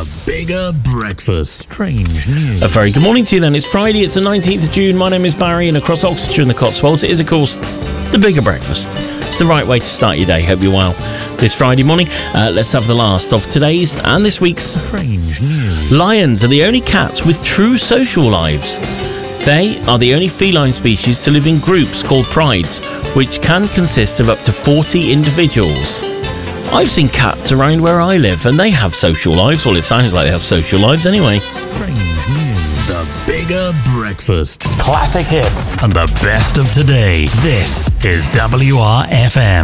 The Bigger Breakfast. Strange news. A very good morning to you then. It's Friday, it's the 19th of June. My name is Barry, and across Oxfordshire and the Cotswolds, it is, of course, The Bigger Breakfast. It's the right way to start your day. Hope you're well. This Friday morning, let's have the last of today's and this week's Strange news. Lions are the only cats with true social lives. They are the only feline species to live in groups called prides, which can consist of up to 40 individuals. I've seen cats around where I live, and they have social lives. Well, it sounds like they have social lives anyway. Strange news. The Bigger Breakfast. Classic hits And the best of today. This is WRFM.